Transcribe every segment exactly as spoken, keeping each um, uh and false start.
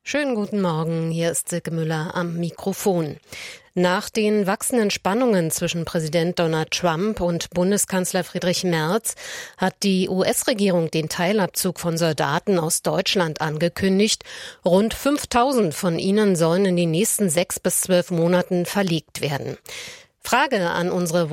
Schönen guten Morgen, hier ist Silke Müller am Mikrofon. Nach den wachsenden Spannungen zwischen Präsident Donald Trump und Bundeskanzler Friedrich Merz hat die U S-Regierung den Teilabzug von Soldaten aus Deutschland angekündigt. Rund fünftausend von ihnen sollen in den nächsten sechs bis zwölf Monaten verlegt werden. Frage an unsere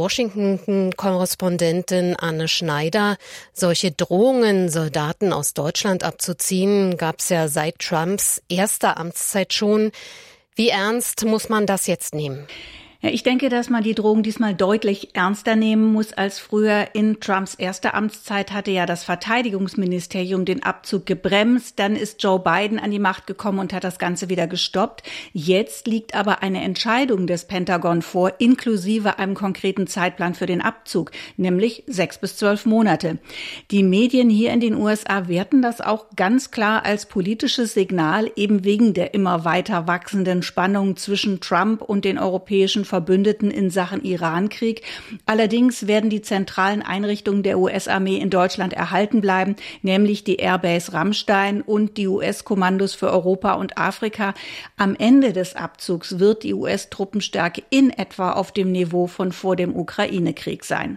Washington-Korrespondentin Anne Schneider. Solche Drohungen, Soldaten aus Deutschland abzuziehen, gab es ja seit Trumps erster Amtszeit schon. Wie ernst muss man das jetzt nehmen? Ja, ich denke, dass man die Drohung diesmal deutlich ernster nehmen muss als früher. In Trumps erster Amtszeit hatte ja das Verteidigungsministerium den Abzug gebremst. Dann ist Joe Biden an die Macht gekommen und hat das Ganze wieder gestoppt. Jetzt liegt aber eine Entscheidung des Pentagon vor, inklusive einem konkreten Zeitplan für den Abzug, nämlich sechs bis zwölf Monate. Die Medien hier in den U S A werten das auch ganz klar als politisches Signal, eben wegen der immer weiter wachsenden Spannung zwischen Trump und den europäischen Verbündeten in Sachen Irankrieg. Allerdings werden die zentralen Einrichtungen der U S-Armee in Deutschland erhalten bleiben, nämlich die Airbase Ramstein und die U S-Kommandos für Europa und Afrika. Am Ende des Abzugs wird die U S-Truppenstärke in etwa auf dem Niveau von vor dem Ukraine-Krieg sein.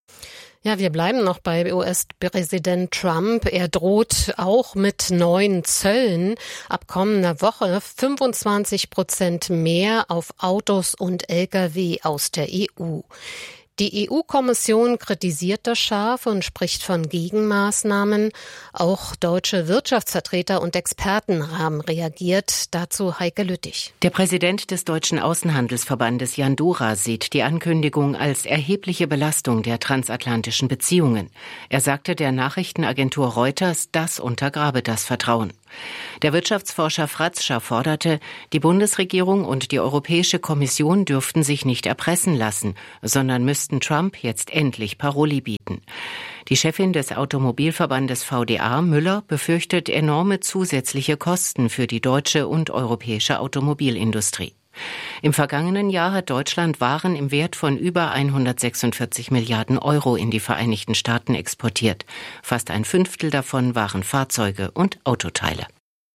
Ja, wir bleiben noch bei U S-Präsident Trump. Er droht auch mit neuen Zöllen. Ab kommender Woche fünfundzwanzig Prozent mehr auf Autos und L K W aus der E U. Die E U-Kommission kritisiert das scharf und spricht von Gegenmaßnahmen. Auch deutsche Wirtschaftsvertreter und Experten haben reagiert. Dazu Heike Lüttich. Der Präsident des Deutschen Außenhandelsverbandes Jan Dura sieht die Ankündigung als erhebliche Belastung der transatlantischen Beziehungen. Er sagte der Nachrichtenagentur Reuters, das untergrabe das Vertrauen. Der Wirtschaftsforscher Fratzscher forderte, die Bundesregierung und die Europäische Kommission dürften sich nicht erpressen lassen, sondern müssten Trump jetzt endlich Paroli bieten. Die Chefin des Automobilverbandes V D A, Müller, befürchtet enorme zusätzliche Kosten für die deutsche und europäische Automobilindustrie. Im vergangenen Jahr hat Deutschland Waren im Wert von über hundertsechsundvierzig Milliarden Euro in die Vereinigten Staaten exportiert. Fast ein Fünftel davon waren Fahrzeuge und Autoteile.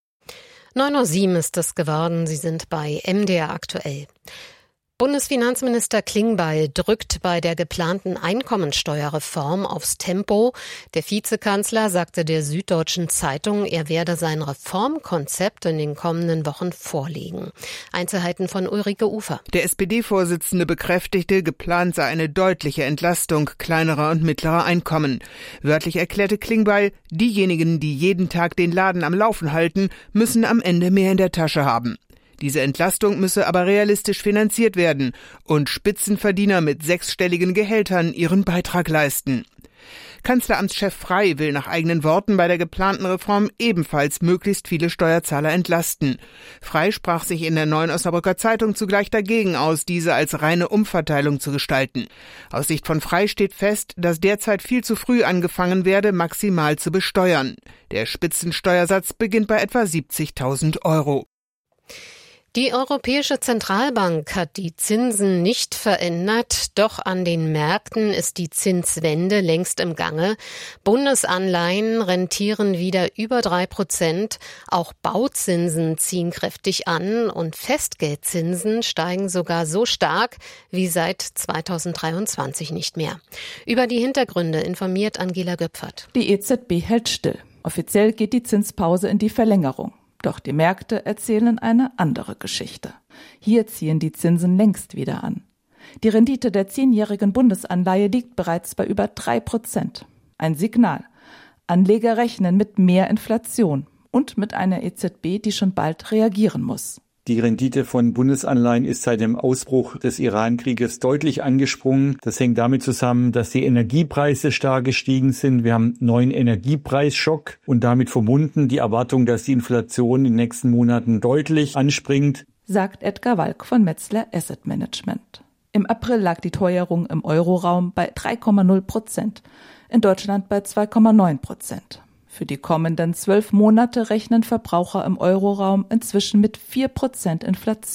neun Uhr sieben ist es geworden. Sie sind bei M D R aktuell. Bundesfinanzminister Klingbeil drückt bei der geplanten Einkommensteuerreform aufs Tempo. Der Vizekanzler sagte der Süddeutschen Zeitung, er werde sein Reformkonzept in den kommenden Wochen vorlegen. Einzelheiten von Ulrike Ufer. Der S P D-Vorsitzende bekräftigte, geplant sei eine deutliche Entlastung kleinerer und mittlerer Einkommen. Wörtlich erklärte Klingbeil, diejenigen, die jeden Tag den Laden am Laufen halten, müssen am Ende mehr in der Tasche haben. Diese Entlastung müsse aber realistisch finanziert werden und Spitzenverdiener mit sechsstelligen Gehältern ihren Beitrag leisten. Kanzleramtschef Frey will nach eigenen Worten bei der geplanten Reform ebenfalls möglichst viele Steuerzahler entlasten. Frey sprach sich in der Neuen Osnabrücker Zeitung zugleich dagegen aus, diese als reine Umverteilung zu gestalten. Aus Sicht von Frey steht fest, dass derzeit viel zu früh angefangen werde, maximal zu besteuern. Der Spitzensteuersatz beginnt bei etwa siebzigtausend Euro. Die Europäische Zentralbank hat die Zinsen nicht verändert, doch an den Märkten ist die Zinswende längst im Gange. Bundesanleihen rentieren wieder über drei Prozent, auch Bauzinsen ziehen kräftig an und Festgeldzinsen steigen sogar so stark wie seit zweitausenddreiundzwanzig nicht mehr. Über die Hintergründe informiert Angela Göpfert. Die E Z B hält still. Offiziell geht die Zinspause in die Verlängerung. Doch die Märkte erzählen eine andere Geschichte. Hier ziehen die Zinsen längst wieder an. Die Rendite der zehnjährigen Bundesanleihe liegt bereits bei über drei Prozent. Ein Signal. Anleger rechnen mit mehr Inflation und mit einer E Z B, die schon bald reagieren muss. Die Rendite von Bundesanleihen ist seit dem Ausbruch des Iran-Krieges deutlich angesprungen. Das hängt damit zusammen, dass die Energiepreise stark gestiegen sind. Wir haben einen neuen Energiepreisschock und damit verbunden die Erwartung, dass die Inflation in den nächsten Monaten deutlich anspringt, sagt Edgar Walk von Metzler Asset Management. Im April lag die Teuerung im Euroraum bei drei Komma null Prozent, in Deutschland bei zwei Komma neun Prozent. Für die kommenden zwölf Monate rechnen Verbraucher im Euroraum inzwischen mit vier Prozent Inflation.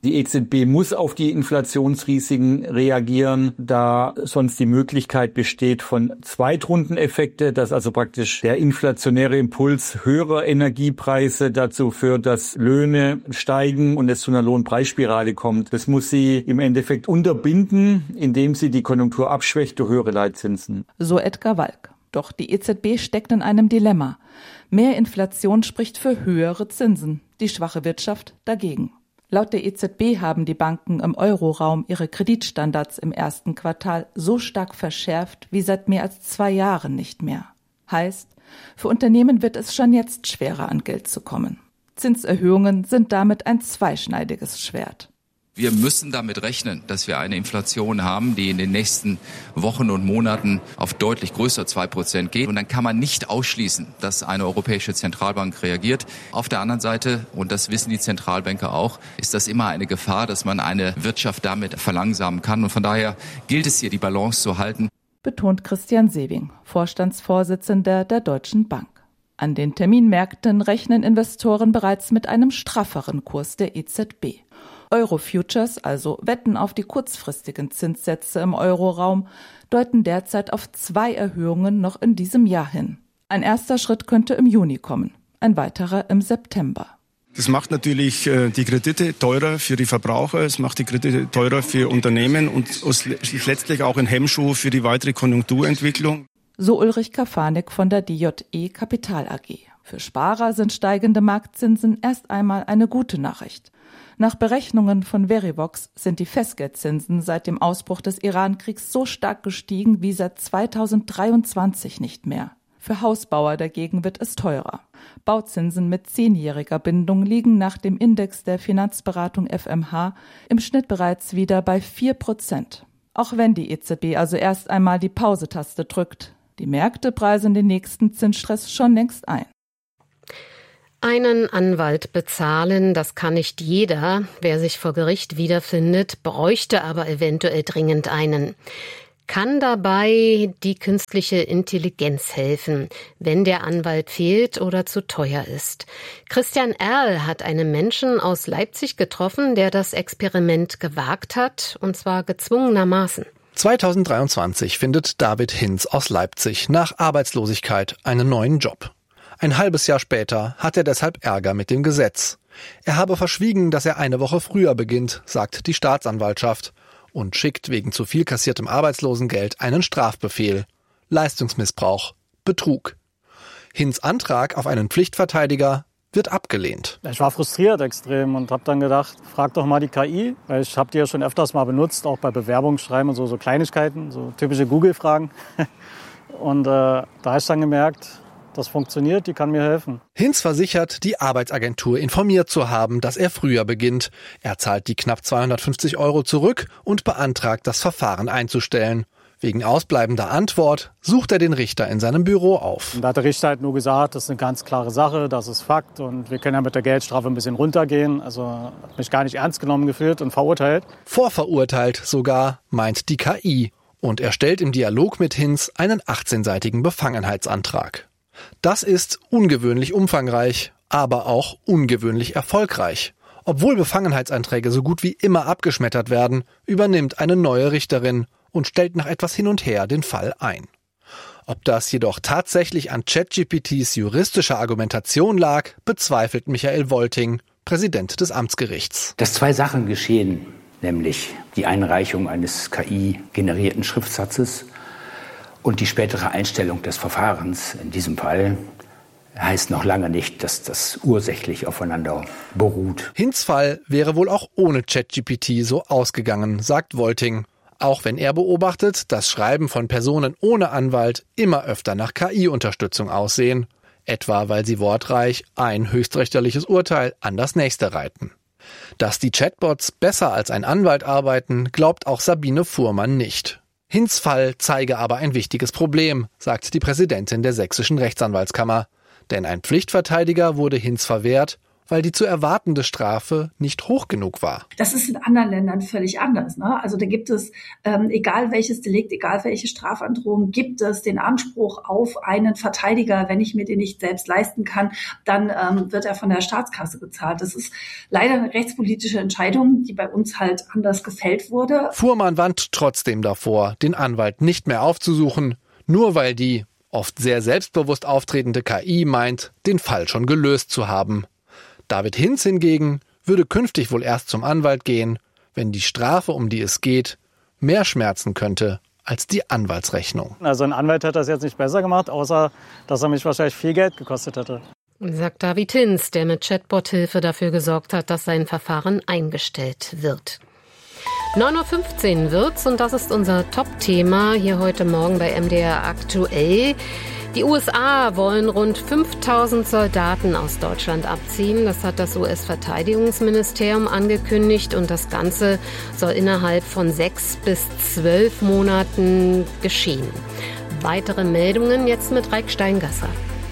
Die E Z B muss auf die Inflationsrisiken reagieren, da sonst die Möglichkeit besteht von Zweitrundeneffekte, dass also praktisch der inflationäre Impuls höherer Energiepreise dazu führt, dass Löhne steigen und es zu einer Lohnpreisspirale kommt. Das muss sie im Endeffekt unterbinden, indem sie die Konjunktur abschwächt durch höhere Leitzinsen. So Edgar Walk. Doch die E Z B steckt in einem Dilemma. Mehr Inflation spricht für höhere Zinsen, die schwache Wirtschaft dagegen. Laut der E Z B haben die Banken im Euroraum ihre Kreditstandards im ersten Quartal so stark verschärft wie seit mehr als zwei Jahren nicht mehr. Heißt, für Unternehmen wird es schon jetzt schwerer, an Geld zu kommen. Zinserhöhungen sind damit ein zweischneidiges Schwert. Wir müssen damit rechnen, dass wir eine Inflation haben, die in den nächsten Wochen und Monaten auf deutlich größer zwei Prozent geht. Und dann kann man nicht ausschließen, dass eine europäische Zentralbank reagiert. Auf der anderen Seite, und das wissen die Zentralbanker auch, ist das immer eine Gefahr, dass man eine Wirtschaft damit verlangsamen kann. Und von daher gilt es hier, die Balance zu halten. Betont Christian Sewing, Vorstandsvorsitzender der Deutschen Bank. An den Terminmärkten rechnen Investoren bereits mit einem strafferen Kurs der E Z B. Euro-Futures, also Wetten auf die kurzfristigen Zinssätze im Euroraum, deuten derzeit auf zwei Erhöhungen noch in diesem Jahr hin. Ein erster Schritt könnte im Juni kommen, ein weiterer im September. Das macht natürlich die Kredite teurer für die Verbraucher, es macht die Kredite teurer für Unternehmen und ist letztlich auch ein Hemmschuh für die weitere Konjunkturentwicklung. So Ulrich Kafanik von der D J E Kapital A G. Für Sparer sind steigende Marktzinsen erst einmal eine gute Nachricht. Nach Berechnungen von Verivox sind die Festgeldzinsen seit dem Ausbruch des Iran-Kriegs so stark gestiegen wie seit zweitausenddreiundzwanzig nicht mehr. Für Hausbauer dagegen wird es teurer. Bauzinsen mit zehnjähriger Bindung liegen nach dem Index der Finanzberatung F M H im Schnitt bereits wieder bei vier Prozent. Auch wenn die E Z B also erst einmal die Pause-Taste drückt. Die Märkte preisen den nächsten Zinsstress schon längst ein. Einen Anwalt bezahlen, das kann nicht jeder. Wer sich vor Gericht wiederfindet, bräuchte aber eventuell dringend einen. Kann dabei die künstliche Intelligenz helfen, wenn der Anwalt fehlt oder zu teuer ist? Christian Erl hat einen Menschen aus Leipzig getroffen, der das Experiment gewagt hat, und zwar gezwungenermaßen. zweitausenddreiundzwanzig findet David Hinz aus Leipzig nach Arbeitslosigkeit einen neuen Job. Ein halbes Jahr später hat er deshalb Ärger mit dem Gesetz. Er habe verschwiegen, dass er eine Woche früher beginnt, sagt die Staatsanwaltschaft, und schickt wegen zu viel kassiertem Arbeitslosengeld einen Strafbefehl. Leistungsmissbrauch, Betrug. Hinz' Antrag auf einen Pflichtverteidiger wird abgelehnt. Ich war frustriert extrem und habe dann gedacht, frag doch mal die K I, weil ich habe die ja schon öfters mal benutzt, auch bei Bewerbungsschreiben und so, so Kleinigkeiten, so typische Google-Fragen. Und äh, da habe ich dann gemerkt, das funktioniert, die kann mir helfen. Hinz versichert, die Arbeitsagentur informiert zu haben, dass er früher beginnt. Er zahlt die knapp zweihundertfünfzig Euro zurück und beantragt, das Verfahren einzustellen. Wegen ausbleibender Antwort sucht er den Richter in seinem Büro auf. Und da hat der Richter halt nur gesagt, das ist eine ganz klare Sache, das ist Fakt und wir können ja mit der Geldstrafe ein bisschen runtergehen. Also hat mich gar nicht ernst genommen gefühlt und verurteilt. Vorverurteilt sogar, meint die K I. Und er stellt im Dialog mit Hinz einen achtzehnseitigen Befangenheitsantrag. Das ist ungewöhnlich umfangreich, aber auch ungewöhnlich erfolgreich. Obwohl Befangenheitsanträge so gut wie immer abgeschmettert werden, übernimmt eine neue Richterin und stellt nach etwas hin und her den Fall ein. Ob das jedoch tatsächlich an ChatGPTs juristischer Argumentation lag, bezweifelt Michael Wolting, Präsident des Amtsgerichts. Dass zwei Sachen geschehen, nämlich die Einreichung eines K I-generierten Schriftsatzes und die spätere Einstellung des Verfahrens in diesem Fall, heißt noch lange nicht, dass das ursächlich aufeinander beruht. Hinz' Fall wäre wohl auch ohne ChatGPT so ausgegangen, sagt Wolting. Auch wenn er beobachtet, dass Schreiben von Personen ohne Anwalt immer öfter nach K I-Unterstützung aussehen. Etwa weil sie wortreich ein höchstrichterliches Urteil an das nächste reiten. Dass die Chatbots besser als ein Anwalt arbeiten, glaubt auch Sabine Fuhrmann nicht. Hinz' Fall zeige aber ein wichtiges Problem, sagt die Präsidentin der Sächsischen Rechtsanwaltskammer. Denn ein Pflichtverteidiger wurde Hinz verwehrt weil die zu erwartende Strafe nicht hoch genug war. Das ist in anderen Ländern völlig anders, ne? Also da gibt es, ähm, egal welches Delikt, egal welche Strafandrohung, gibt es den Anspruch auf einen Verteidiger. Wenn ich mir den nicht selbst leisten kann, dann ähm, wird er von der Staatskasse bezahlt. Das ist leider eine rechtspolitische Entscheidung, die bei uns halt anders gefällt wurde. Fuhrmann warnt trotzdem davor, den Anwalt nicht mehr aufzusuchen, nur weil die oft sehr selbstbewusst auftretende K I meint, den Fall schon gelöst zu haben. David Hinz hingegen würde künftig wohl erst zum Anwalt gehen, wenn die Strafe, um die es geht, mehr schmerzen könnte als die Anwaltsrechnung. Also ein Anwalt hätte das jetzt nicht besser gemacht, außer dass er mich wahrscheinlich viel Geld gekostet hätte. Sagt David Hinz, der mit Chatbot-Hilfe dafür gesorgt hat, dass sein Verfahren eingestellt wird. neun Uhr fünfzehn wird's und das ist unser Top-Thema hier heute Morgen bei M D R aktuell. Die U S A wollen rund fünftausend Soldaten aus Deutschland abziehen. Das hat das U S-Verteidigungsministerium angekündigt und das Ganze soll innerhalb von sechs bis zwölf Monaten geschehen. Weitere Meldungen jetzt mit Raik Steingasser.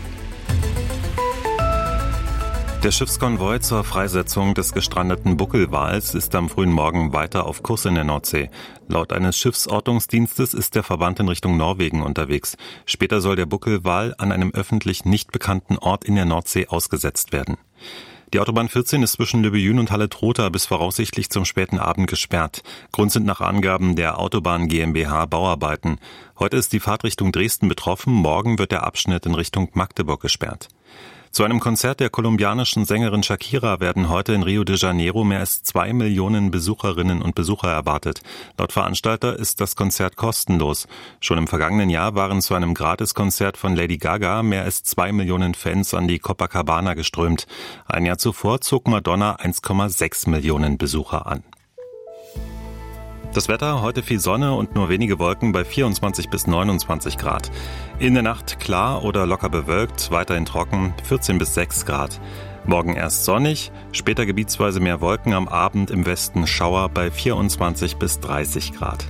Der Schiffskonvoi zur Freisetzung des gestrandeten Buckelwals ist am frühen Morgen weiter auf Kurs in der Nordsee. Laut eines Schiffsortungsdienstes ist der Verband in Richtung Norwegen unterwegs. Später soll der Buckelwal an einem öffentlich nicht bekannten Ort in der Nordsee ausgesetzt werden. Die Autobahn vierzehn ist zwischen Löbejün und Halle-Trotha bis voraussichtlich zum späten Abend gesperrt. Grund sind nach Angaben der Autobahn GmbH Bauarbeiten. Heute ist die Fahrt Richtung Dresden betroffen, morgen wird der Abschnitt in Richtung Magdeburg gesperrt. Zu einem Konzert der kolumbianischen Sängerin Shakira werden heute in Rio de Janeiro mehr als zwei Millionen Besucherinnen und Besucher erwartet. Laut Veranstalter ist das Konzert kostenlos. Schon im vergangenen Jahr waren zu einem Gratiskonzert von Lady Gaga mehr als zwei Millionen Fans an die Copacabana geströmt. Ein Jahr zuvor zog Madonna eins Komma sechs Millionen Besucher an. Das Wetter, heute viel Sonne und nur wenige Wolken bei vierundzwanzig bis neunundzwanzig Grad. In der Nacht klar oder locker bewölkt, weiterhin trocken, vierzehn bis sechs Grad. Morgen erst sonnig, später gebietsweise mehr Wolken, am Abend im Westen Schauer bei vierundzwanzig bis dreißig Grad.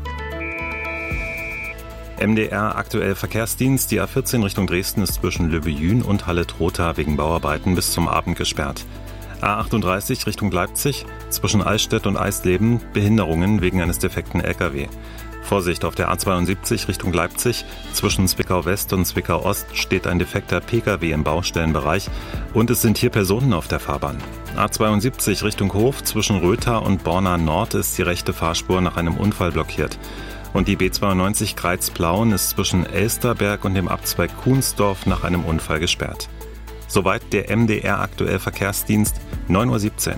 M D R aktuell Verkehrsdienst, die A vierzehn Richtung Dresden ist zwischen Löbejün und Halle-Trotha wegen Bauarbeiten bis zum Abend gesperrt. A achtunddreißig Richtung Leipzig, zwischen Eichstätt und Eisleben, Behinderungen wegen eines defekten L K W. Vorsicht auf der A zweiundsiebzig Richtung Leipzig, zwischen Zwickau West und Zwickau Ost steht ein defekter P K W im Baustellenbereich und es sind hier Personen auf der Fahrbahn. A zweiundsiebzig Richtung Hof, zwischen Rötha und Borna Nord ist die rechte Fahrspur nach einem Unfall blockiert. Und die B zweiundneunzig Greiz-Plauen ist zwischen Elsterberg und dem Abzweig Kuhnsdorf nach einem Unfall gesperrt. Soweit der M D R aktuell Verkehrsdienst, neun Uhr siebzehn.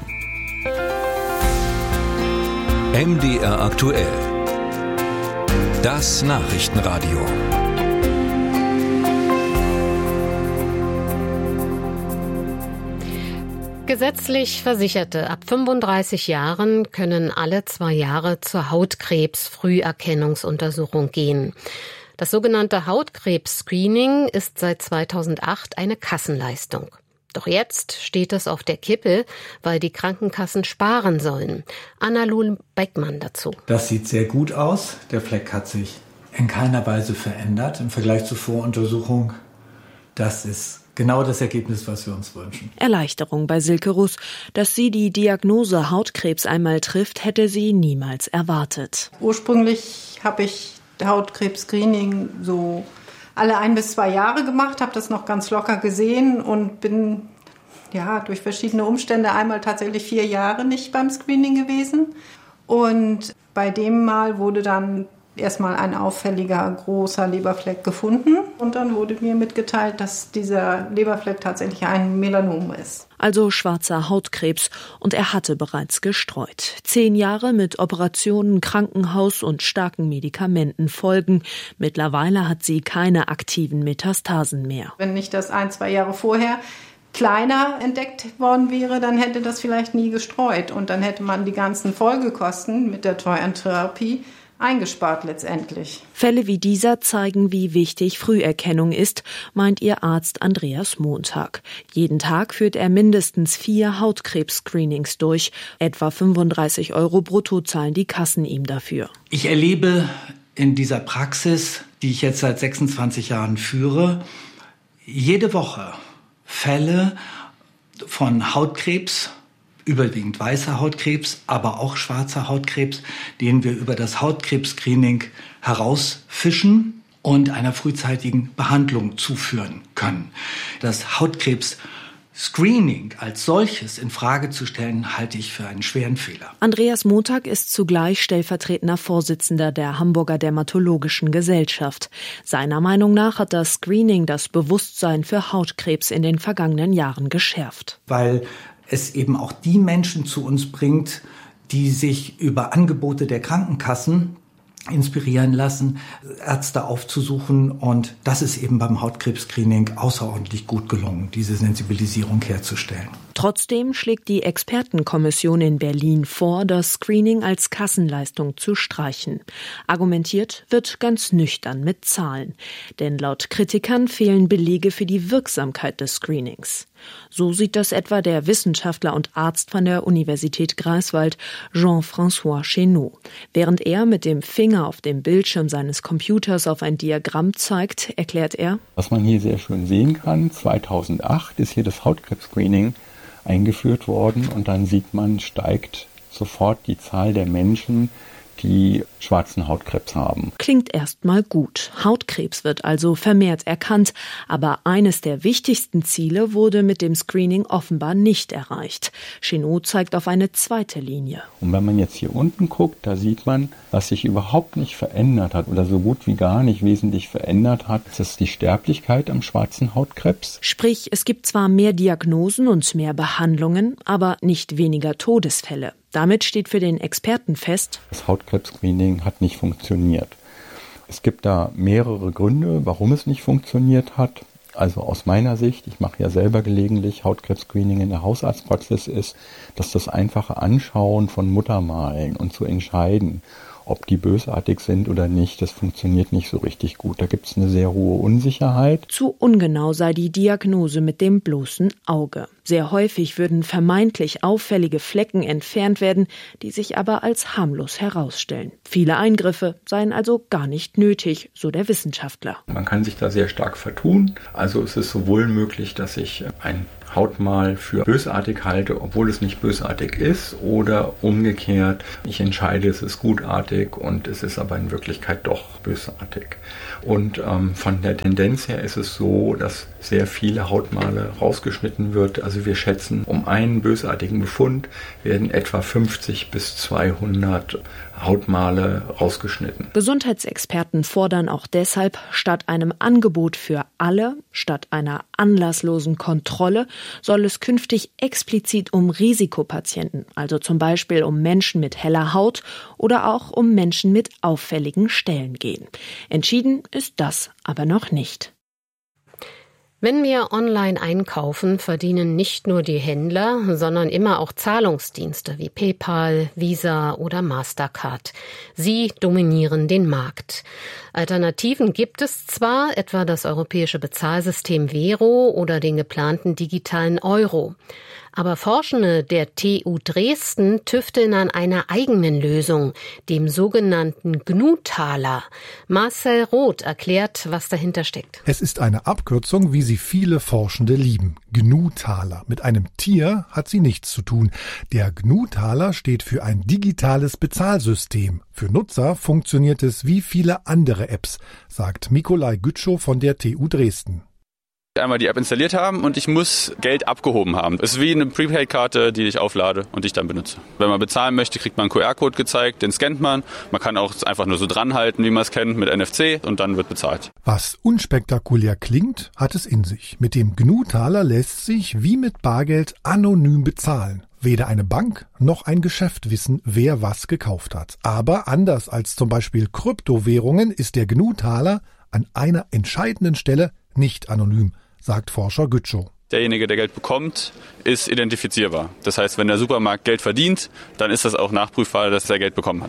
M D R aktuell. Das Nachrichtenradio. Gesetzlich Versicherte ab fünfunddreißig Jahren können alle zwei Jahre zur Hautkrebs-Früherkennungsuntersuchung gehen. Das sogenannte Hautkrebs-Screening ist seit zweitausendacht eine Kassenleistung. Doch jetzt steht es auf der Kippe, weil die Krankenkassen sparen sollen. Anna-Lul Beckmann dazu. Das sieht sehr gut aus. Der Fleck hat sich in keiner Weise verändert im Vergleich zur Voruntersuchung. Das ist genau das Ergebnis, was wir uns wünschen. Erleichterung bei Silke Russ. Dass sie die Diagnose Hautkrebs einmal trifft, hätte sie niemals erwartet. Ursprünglich habe ich Hautkrebs-Screening so alle ein bis zwei Jahre gemacht, habe das noch ganz locker gesehen und bin ja durch verschiedene Umstände einmal tatsächlich vier Jahre nicht beim Screening gewesen. Und bei dem Mal wurde dann erstmal ein auffälliger großer Leberfleck gefunden und dann wurde mir mitgeteilt, dass dieser Leberfleck tatsächlich ein Melanom ist. Also schwarzer Hautkrebs, und er hatte bereits gestreut. Zehn Jahre mit Operationen, Krankenhaus und starken Medikamentenfolgen. Mittlerweile hat sie keine aktiven Metastasen mehr. Wenn nicht das ein, zwei Jahre vorher kleiner entdeckt worden wäre, dann hätte das vielleicht nie gestreut und dann hätte man die ganzen Folgekosten mit der teuren Therapie eingespart letztendlich. Fälle wie dieser zeigen, wie wichtig Früherkennung ist, meint ihr Arzt Andreas Montag. Jeden Tag führt er mindestens vier Hautkrebs-Screenings durch. Etwa fünfunddreißig Euro brutto zahlen die Kassen ihm dafür. Ich erlebe in dieser Praxis, die ich jetzt seit sechsundzwanzig Jahren führe, jede Woche Fälle, von Hautkrebs, überwiegend weißer Hautkrebs, aber auch schwarzer Hautkrebs, den wir über das Hautkrebs-Screening herausfischen und einer frühzeitigen Behandlung zuführen können. Das Hautkrebs-Screening als solches in Frage zu stellen, halte ich für einen schweren Fehler. Andreas Montag ist zugleich stellvertretender Vorsitzender der Hamburger Dermatologischen Gesellschaft. Seiner Meinung nach hat das Screening das Bewusstsein für Hautkrebs in den vergangenen Jahren geschärft. Weil es eben auch die Menschen zu uns bringt, die sich über Angebote der Krankenkassen inspirieren lassen, Ärzte aufzusuchen. Und das ist eben beim Hautkrebs-Screening außerordentlich gut gelungen, diese Sensibilisierung herzustellen. Trotzdem schlägt die Expertenkommission in Berlin vor, das Screening als Kassenleistung zu streichen. Argumentiert wird ganz nüchtern mit Zahlen. Denn laut Kritikern fehlen Belege für die Wirksamkeit des Screenings. So sieht das etwa der Wissenschaftler und Arzt von der Universität Greifswald, Jean-François Chénaud. Während er mit dem Finger auf dem Bildschirm seines Computers auf ein Diagramm zeigt, erklärt er: Was man hier sehr schön sehen kann, zweitausendacht ist hier das Hautkrebs-Screening eingeführt worden und dann sieht man, steigt sofort die Zahl der Menschen, die schwarzen Hautkrebs haben. Klingt erstmal gut. Hautkrebs wird also vermehrt erkannt. Aber eines der wichtigsten Ziele wurde mit dem Screening offenbar nicht erreicht. Chénaud zeigt auf eine zweite Linie. Und wenn man jetzt hier unten guckt, da sieht man, was sich überhaupt nicht verändert hat oder so gut wie gar nicht wesentlich verändert hat, das ist die Sterblichkeit am schwarzen Hautkrebs. Sprich, es gibt zwar mehr Diagnosen und mehr Behandlungen, aber nicht weniger Todesfälle. Damit steht für den Experten fest: Das Hautkrebs-Screening hat nicht funktioniert. Es gibt da mehrere Gründe, warum es nicht funktioniert hat. Also aus meiner Sicht, ich mache ja selber gelegentlich Hautkrebs-Screening in der Hausarztpraxis, ist, dass das einfache Anschauen von Muttermalen und zu entscheiden, ob die bösartig sind oder nicht, das funktioniert nicht so richtig gut. Da gibt es eine sehr hohe Unsicherheit. Zu ungenau sei die Diagnose mit dem bloßen Auge. Sehr häufig würden vermeintlich auffällige Flecken entfernt werden, die sich aber als harmlos herausstellen. Viele Eingriffe seien also gar nicht nötig, so der Wissenschaftler. Man kann sich da sehr stark vertun. Also es ist sowohl möglich, dass ich ein Hautmal für bösartig halte, obwohl es nicht bösartig ist, oder umgekehrt, ich entscheide, es ist gutartig und es ist aber in Wirklichkeit doch bösartig. Und ähm, von der Tendenz her ist es so, dass sehr viele Hautmale rausgeschnitten wird. Also wir schätzen, um einen bösartigen Befund werden etwa fünfzig bis zweihundert Hautmale rausgeschnitten. Gesundheitsexperten fordern auch deshalb, statt einem Angebot für alle, statt einer anlasslosen Kontrolle, soll es künftig explizit um Risikopatienten, also zum Beispiel um Menschen mit heller Haut oder auch um Menschen mit auffälligen Stellen gehen. Entschieden ist das aber noch nicht. Wenn wir online einkaufen, verdienen nicht nur die Händler, sondern immer auch Zahlungsdienste wie PayPal, Visa oder Mastercard. Sie dominieren den Markt. Alternativen gibt es zwar, etwa das europäische Bezahlsystem Vero oder den geplanten digitalen Euro. Aber Forschende der T U Dresden tüfteln an einer eigenen Lösung, dem sogenannten G N U-Taler. Marcel Roth erklärt, was dahinter steckt. Es ist eine Abkürzung, wie sie viele Forschende lieben. G N U-Taler. Mit einem Tier hat sie nichts zu tun. Der G N U-Taler steht für ein digitales Bezahlsystem. Für Nutzer funktioniert es wie viele andere Apps, sagt Mikolaj Gütschow von der T U Dresden. Einmal die App installiert haben und ich muss Geld abgehoben haben. Es ist wie eine Prepaid-Karte, die ich auflade und ich dann benutze. Wenn man bezahlen möchte, kriegt man einen Q R-Code gezeigt, den scannt man. Man kann auch einfach nur so dranhalten, wie man es kennt, mit N F C und dann wird bezahlt. Was unspektakulär klingt, hat es in sich. Mit dem G N U-Taler lässt sich wie mit Bargeld anonym bezahlen. Weder eine Bank noch ein Geschäft wissen, wer was gekauft hat. Aber anders als zum Beispiel Kryptowährungen ist der G N U-Taler an einer entscheidenden Stelle nicht anonym, sagt Forscher Gütschow. Derjenige, der Geld bekommt, ist identifizierbar. Das heißt, wenn der Supermarkt Geld verdient, dann ist das auch nachprüfbar, dass er Geld bekommen hat.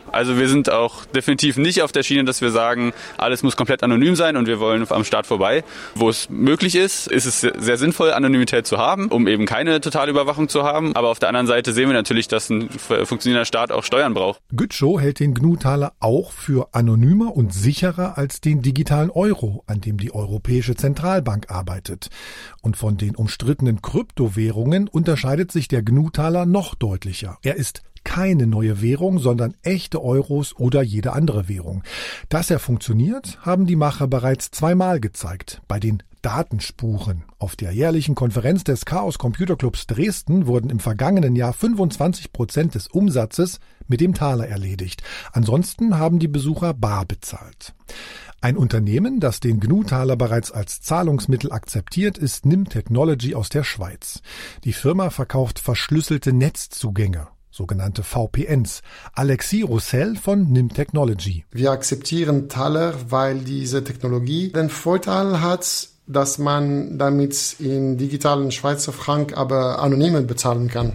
Also wir sind auch definitiv nicht auf der Schiene, dass wir sagen, alles muss komplett anonym sein und wir wollen am Staat vorbei. Wo es möglich ist, ist es sehr sinnvoll, Anonymität zu haben, um eben keine totale Überwachung zu haben. Aber auf der anderen Seite sehen wir natürlich, dass ein funktionierender Staat auch Steuern braucht. Gütschow hält den G N U-Taler auch für anonymer und sicherer als den digitalen Euro, an dem die Europäische Zentralbank arbeitet. Und von den umstrittenen Kryptowährungen unterscheidet sich der G N U-Taler noch deutlicher. Er ist keine neue Währung, sondern echte Euros oder jede andere Währung. Dass er funktioniert, haben die Macher bereits zweimal gezeigt. Bei den Datenspuren. Auf der jährlichen Konferenz des Chaos Computer Clubs Dresden wurden im vergangenen Jahr fünfundzwanzig Prozent des Umsatzes mit dem Taler erledigt. Ansonsten haben die Besucher bar bezahlt. Ein Unternehmen, das den G N U-Taler bereits als Zahlungsmittel akzeptiert, ist Nim Technology aus der Schweiz. Die Firma verkauft verschlüsselte Netzzugänge, sogenannte V P Ns. Alexis Roussel von Nim Technology. Wir akzeptieren Taler, weil diese Technologie den Vorteil hat, dass man damit in digitalen Schweizer Franken aber anonym bezahlen kann.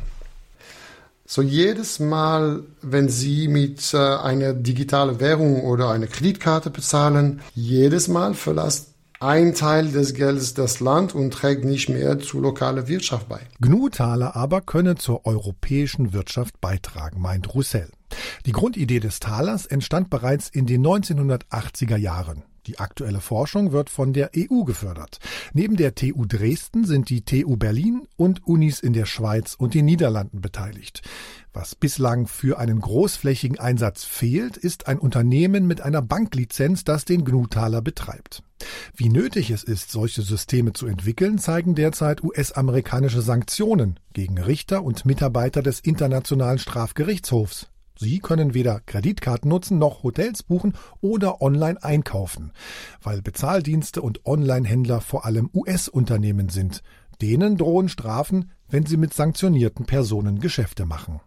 So jedes Mal, wenn Sie mit äh, einer digitalen Währung oder einer Kreditkarte bezahlen, jedes Mal verlässt ein Teil des Geldes das Land und trägt nicht mehr zur lokalen Wirtschaft bei. G N U-Taler aber könne zur europäischen Wirtschaft beitragen, meint Roussel. Die Grundidee des Talers entstand bereits in den neunzehnhundertachtziger Jahren. Die aktuelle Forschung wird von der E U gefördert. Neben der T U Dresden sind die T U Berlin und Unis in der Schweiz und den Niederlanden beteiligt. Was bislang für einen großflächigen Einsatz fehlt, ist ein Unternehmen mit einer Banklizenz, das den G N U-Taler betreibt. Wie nötig es ist, solche Systeme zu entwickeln, zeigen derzeit U S-amerikanische Sanktionen gegen Richter und Mitarbeiter des Internationalen Strafgerichtshofs. Sie können weder Kreditkarten nutzen noch Hotels buchen oder online einkaufen, weil Bezahldienste und Online-Händler vor allem U S-Unternehmen sind. Denen drohen Strafen, wenn sie mit sanktionierten Personen Geschäfte machen.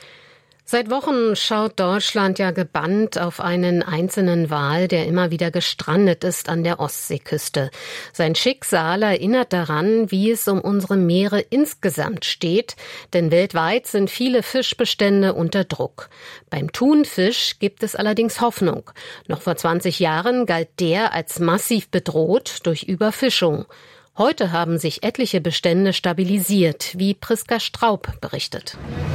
Seit Wochen schaut Deutschland ja gebannt auf einen einzelnen Wal, der immer wieder gestrandet ist an der Ostseeküste. Sein Schicksal erinnert daran, wie es um unsere Meere insgesamt steht, denn weltweit sind viele Fischbestände unter Druck. Beim Thunfisch gibt es allerdings Hoffnung. Noch vor zwanzig Jahren galt der als massiv bedroht durch Überfischung. Heute haben sich etliche Bestände stabilisiert, wie Priska Straub berichtet.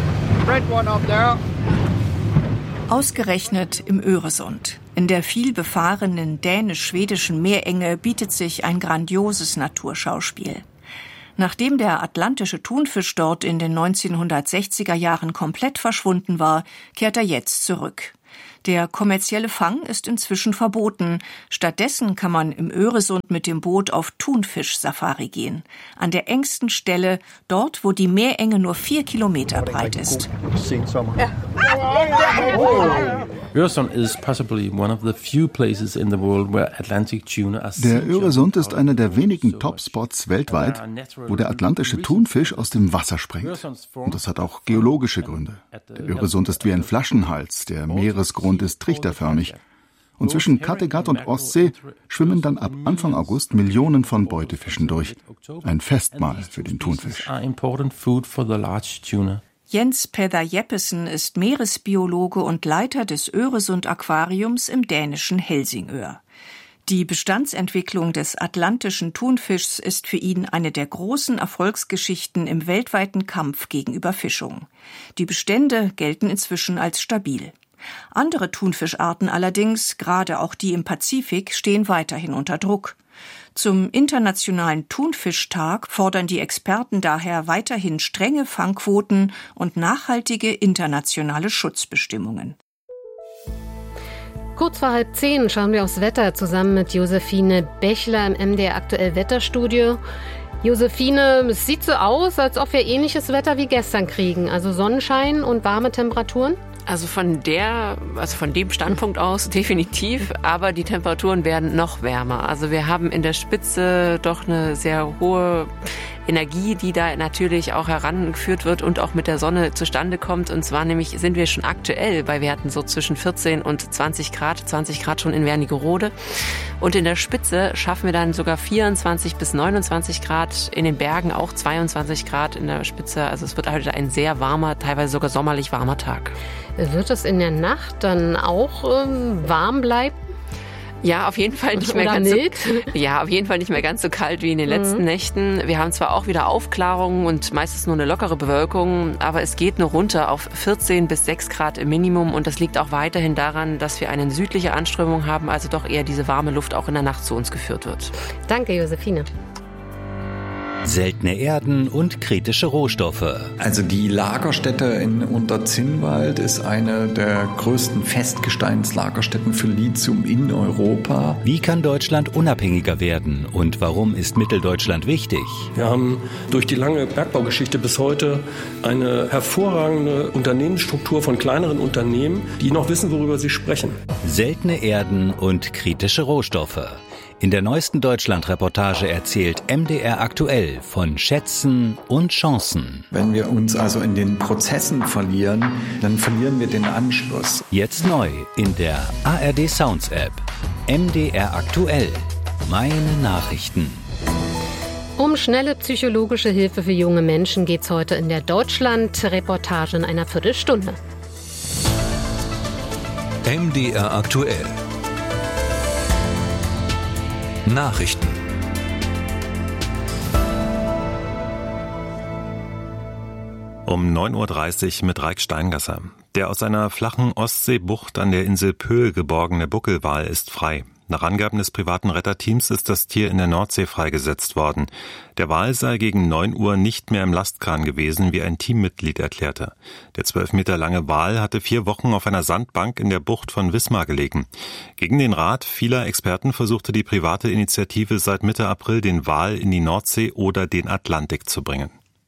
Ausgerechnet im Öresund. In der vielbefahrenen dänisch-schwedischen Meerenge bietet sich ein grandioses Naturschauspiel. Nachdem der atlantische Thunfisch dort in den neunzehnhundertsechziger Jahren komplett verschwunden war, kehrt er jetzt zurück. Der kommerzielle Fang ist inzwischen verboten. Stattdessen kann man im Öresund mit dem Boot auf Thunfisch-Safari gehen. An der engsten Stelle, dort, wo die Meerenge nur vier Kilometer breit ist. Der Öresund ist einer der wenigen Top-Spots weltweit, wo der atlantische Thunfisch aus dem Wasser springt. Und das hat auch geologische Gründe. Der Öresund ist wie ein Flaschenhals, der Meeresgrund ist trichterförmig. Und zwischen Kattegat und Ostsee schwimmen dann ab Anfang August Millionen von Beutefischen durch. Ein Festmahl für den Thunfisch. Jens Peder Jeppesen ist Meeresbiologe und Leiter des Öresund-Aquariums im dänischen Helsingør. Die Bestandsentwicklung des atlantischen Thunfischs ist für ihn eine der großen Erfolgsgeschichten im weltweiten Kampf gegen Überfischung. Die Bestände gelten inzwischen als stabil. Andere Thunfischarten allerdings, gerade auch die im Pazifik, stehen weiterhin unter Druck. Zum Internationalen Thunfischtag fordern die Experten daher weiterhin strenge Fangquoten und nachhaltige internationale Schutzbestimmungen. Kurz vor halb zehn schauen wir aufs Wetter zusammen mit Josephine Bechler im M D R Aktuell Wetterstudio. Josephine, es sieht so aus, als ob wir ähnliches Wetter wie gestern kriegen, also Sonnenschein und warme Temperaturen? Also von der, also von dem Standpunkt aus definitiv, aber die Temperaturen werden noch wärmer. Also wir haben in der Spitze doch eine sehr hohe Energie, die da natürlich auch herangeführt wird und auch mit der Sonne zustande kommt. Und zwar nämlich sind wir schon aktuell bei Werten so zwischen vierzehn und zwanzig Grad, zwanzig Grad schon in Wernigerode. Und in der Spitze schaffen wir dann sogar vierundzwanzig bis neunundzwanzig Grad, in den Bergen auch zweiundzwanzig Grad in der Spitze. Also es wird heute ein sehr warmer, teilweise sogar sommerlich warmer Tag. Wird es in der Nacht dann auch ähm, warm bleiben? Ja, auf jeden Fall nicht mehr Oder ganz mild? so, ja, auf jeden Fall nicht mehr ganz so kalt wie in den letzten Mhm. Nächten. Wir haben zwar auch wieder Aufklärungen und meistens nur eine lockere Bewölkung, aber es geht nur runter auf vierzehn bis sechs Grad im Minimum und das liegt auch weiterhin daran, dass wir eine südliche Anströmung haben, also doch eher diese warme Luft auch in der Nacht zu uns geführt wird. Danke, Josephine. Seltene Erden und kritische Rohstoffe. Also die Lagerstätte in Unterzinnwald ist eine der größten Festgesteinslagerstätten für Lithium in Europa. Wie kann Deutschland unabhängiger werden und warum ist Mitteldeutschland wichtig? Wir haben durch die lange Bergbaugeschichte bis heute eine hervorragende Unternehmensstruktur von kleineren Unternehmen, die noch wissen, worüber sie sprechen. Seltene Erden und kritische Rohstoffe. In der neuesten Deutschland-Reportage erzählt M D R aktuell von Schätzen und Chancen. Wenn wir uns also in den Prozessen verlieren, dann verlieren wir den Anschluss. Jetzt neu in der A R D Sounds App. M D R aktuell. Meine Nachrichten. Um schnelle psychologische Hilfe für junge Menschen geht's heute in der Deutschland-Reportage in einer Viertelstunde. M D R aktuell. Nachrichten. Um neun Uhr dreißig mit Raik Steingasser. Der aus einer flachen Ostseebucht an der Insel Pöhl geborgene Buckelwal ist frei. Nach Angaben des privaten Retterteams ist das Tier in der Nordsee freigesetzt worden. Der Wal sei gegen neun Uhr nicht mehr im Lastkran gewesen, wie ein Teammitglied erklärte. Der zwölf Meter lange Wal hatte vier Wochen auf einer Sandbank in der Bucht von Wismar gelegen. Gegen den Rat vieler Experten versuchte die private Initiative seit Mitte April, den Wal in die Nordsee oder den Atlantik zu bringen.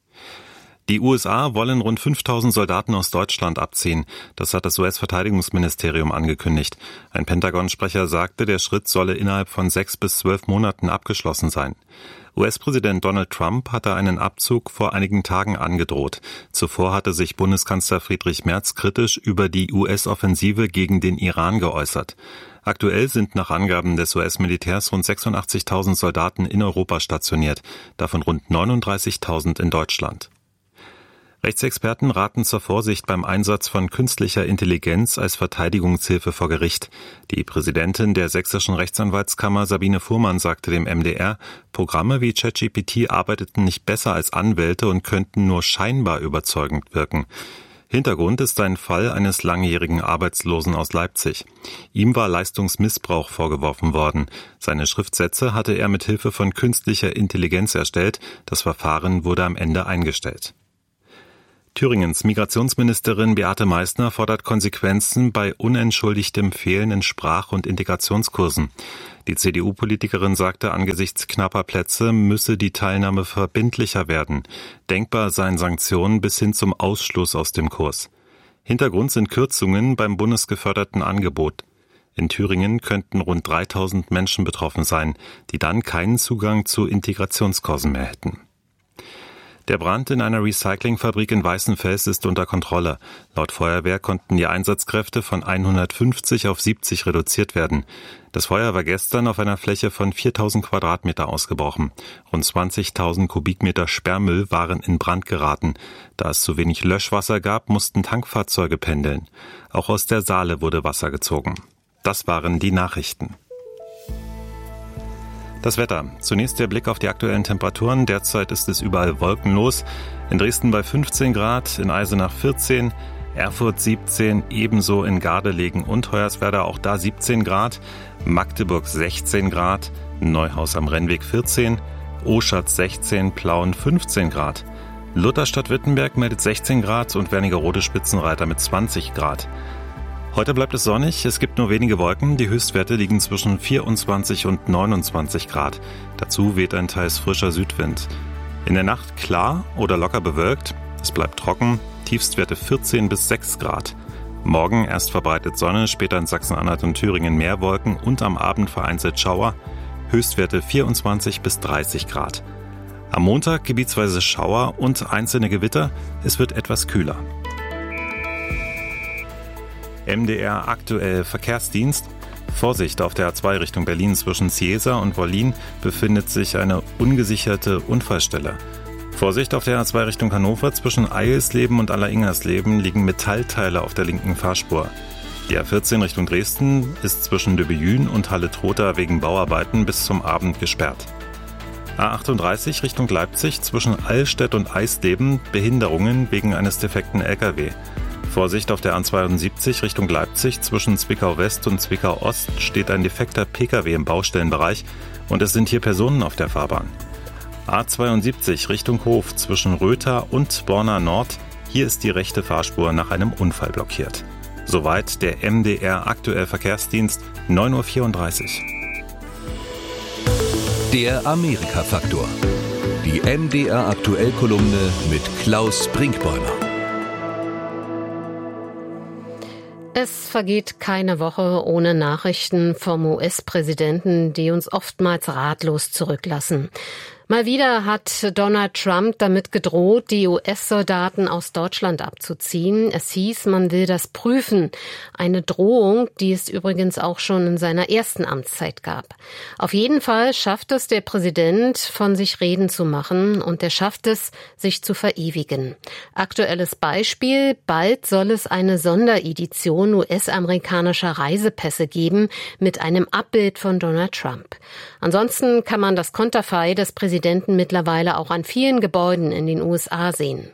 Die U S A wollen rund fünftausend Soldaten aus Deutschland abziehen. Das hat das U S-Verteidigungsministerium angekündigt. Ein Pentagon-Sprecher sagte, der Schritt solle innerhalb von sechs bis zwölf Monaten abgeschlossen sein. U S-Präsident Donald Trump hatte einen Abzug vor einigen Tagen angedroht. Zuvor hatte sich Bundeskanzler Friedrich Merz kritisch über die U S-Offensive gegen den Iran geäußert. Aktuell sind nach Angaben des U S-Militärs rund sechsundachtzigtausend Soldaten in Europa stationiert, davon rund neununddreißigtausend in Deutschland. Rechtsexperten raten zur Vorsicht beim Einsatz von künstlicher Intelligenz als Verteidigungshilfe vor Gericht. Die Präsidentin der Sächsischen Rechtsanwaltskammer Sabine Fuhrmann sagte dem M D R, Programme wie ChatGPT arbeiteten nicht besser als Anwälte und könnten nur scheinbar überzeugend wirken. Hintergrund ist ein Fall eines langjährigen Arbeitslosen aus Leipzig. Ihm war Leistungsmissbrauch vorgeworfen worden. Seine Schriftsätze hatte er mit Hilfe von künstlicher Intelligenz erstellt. Das Verfahren wurde am Ende eingestellt. Thüringens Migrationsministerin Beate Meissner fordert Konsequenzen bei unentschuldigtem Fehlen in Sprach- und Integrationskursen. Die C D U-Politikerin sagte, angesichts knapper Plätze müsse die Teilnahme verbindlicher werden. Denkbar seien Sanktionen bis hin zum Ausschluss aus dem Kurs. Hintergrund sind Kürzungen beim bundesgeförderten Angebot. In Thüringen könnten rund dreitausend Menschen betroffen sein, die dann keinen Zugang zu Integrationskursen mehr hätten. Der Brand in einer Recyclingfabrik in Weißenfels ist unter Kontrolle. Laut Feuerwehr konnten die Einsatzkräfte von hundertfünfzig auf siebzig reduziert werden. Das Feuer war gestern auf einer Fläche von viertausend Quadratmeter ausgebrochen. Rund zwanzigtausend Kubikmeter Sperrmüll waren in Brand geraten. Da es zu wenig Löschwasser gab, mussten Tankfahrzeuge pendeln. Auch aus der Saale wurde Wasser gezogen. Das waren die Nachrichten. Das Wetter. Zunächst der Blick auf die aktuellen Temperaturen. Derzeit ist es überall wolkenlos. In Dresden bei fünfzehn Grad, in Eisenach vierzehn, Erfurt siebzehn, ebenso in Gardelegen und Hoyerswerda auch da siebzehn Grad, Magdeburg sechzehn Grad, Neuhaus am Rennweg vierzehn, Oschatz sechzehn, Plauen fünfzehn Grad. Lutherstadt-Wittenberg meldet sechzehn Grad und Wernigerode-Spitzenreiter mit zwanzig Grad. Heute bleibt es sonnig, es gibt nur wenige Wolken, die Höchstwerte liegen zwischen vierundzwanzig und neunundzwanzig Grad. Dazu weht ein teils frischer Südwind. In der Nacht klar oder locker bewölkt, es bleibt trocken, Tiefstwerte vierzehn bis sechs Grad. Morgen erst verbreitet Sonne, später in Sachsen-Anhalt und Thüringen mehr Wolken und am Abend vereinzelt Schauer, Höchstwerte vierundzwanzig bis dreißig Grad. Am Montag gebietsweise Schauer und einzelne Gewitter. Es wird etwas kühler. M D R aktuell Verkehrsdienst. Vorsicht, auf der A zwei Richtung Berlin zwischen Ciesa und Wollin befindet sich eine ungesicherte Unfallstelle. Vorsicht, auf der A zwei Richtung Hannover zwischen Eilsleben und Alleringhersleben liegen Metallteile auf der linken Fahrspur. Die A vierzehn Richtung Dresden ist zwischen Döbejün und Halle-Trotha wegen Bauarbeiten bis zum Abend gesperrt. A achtunddreißig Richtung Leipzig zwischen Allstedt und Eisleben Behinderungen wegen eines defekten L K W. Vorsicht, auf der A zweiundsiebzig Richtung Leipzig zwischen Zwickau West und Zwickau Ost steht ein defekter P K W im Baustellenbereich und es sind hier Personen auf der Fahrbahn. A zweiundsiebzig Richtung Hof zwischen Rötha und Borna Nord. Hier ist die rechte Fahrspur nach einem Unfall blockiert. Soweit der M D R aktuell Verkehrsdienst, neun Uhr vierunddreißig. Der Amerika-Faktor. Die M D R aktuell Kolumne mit Klaus Brinkbäumer. Es vergeht keine Woche ohne Nachrichten vom U S-Präsidenten, die uns oftmals ratlos zurücklassen. Mal wieder hat Donald Trump damit gedroht, die U S-Soldaten aus Deutschland abzuziehen. Es hieß, man will das prüfen. Eine Drohung, die es übrigens auch schon in seiner ersten Amtszeit gab. Auf jeden Fall schafft es der Präsident, von sich reden zu machen, und er schafft es, sich zu verewigen. Aktuelles Beispiel: Bald soll es eine Sonderedition U S-amerikanischer Reisepässe geben mit einem Abbild von Donald Trump. Ansonsten kann man das Konterfei des Präsidenten mittlerweile auch an vielen Gebäuden in den U S A sehen.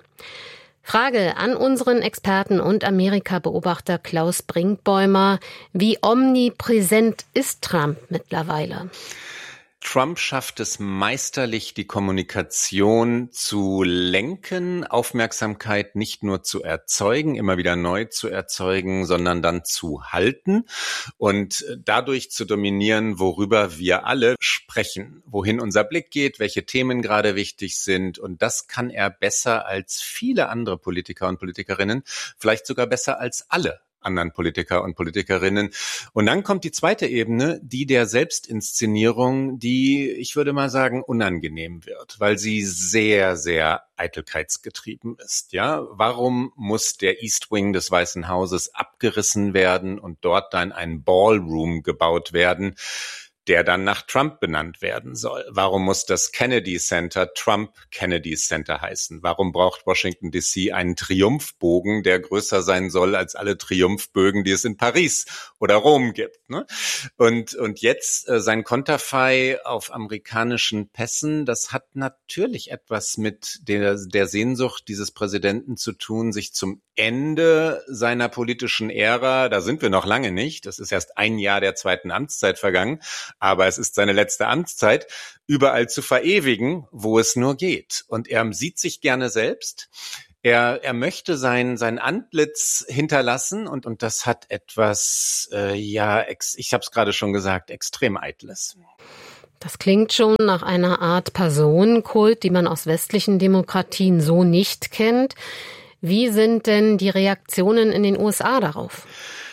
Frage an unseren Experten und Amerika-Beobachter Klaus Brinkbäumer: Wie omnipräsent ist Trump mittlerweile? Trump schafft es meisterlich, die Kommunikation zu lenken, Aufmerksamkeit nicht nur zu erzeugen, immer wieder neu zu erzeugen, sondern dann zu halten und dadurch zu dominieren, worüber wir alle sprechen, wohin unser Blick geht, welche Themen gerade wichtig sind. Und das kann er besser als viele andere Politiker und Politikerinnen, vielleicht sogar besser als alle anderen Politiker und Politikerinnen. Und dann kommt die zweite Ebene, die der Selbstinszenierung, die, ich würde mal sagen, unangenehm wird, weil sie sehr, sehr eitelkeitsgetrieben ist. Ja, warum muss der East Wing des Weißen Hauses abgerissen werden und dort dann ein Ballroom gebaut werden, der dann nach Trump benannt werden soll? Warum muss das Kennedy Center Trump Kennedy Center heißen? Warum braucht Washington D C einen Triumphbogen, der größer sein soll als alle Triumphbögen, die es in Paris oder Rom gibt? Ne? Und, und jetzt äh, sein Konterfei auf amerikanischen Pässen, das hat natürlich etwas mit der, der Sehnsucht dieses Präsidenten zu tun, sich zum Ende seiner politischen Ära, da sind wir noch lange nicht, das ist erst ein Jahr der zweiten Amtszeit vergangen, aber es ist seine letzte Amtszeit, überall zu verewigen, wo es nur geht. Und er sieht sich gerne selbst. Er, er möchte sein, sein Antlitz hinterlassen und, und das hat etwas, äh, ja, ex, ich habe es gerade schon gesagt, extrem Eitles. Das klingt schon nach einer Art Personenkult, die man aus westlichen Demokratien so nicht kennt. Wie sind denn die Reaktionen in den U S A darauf?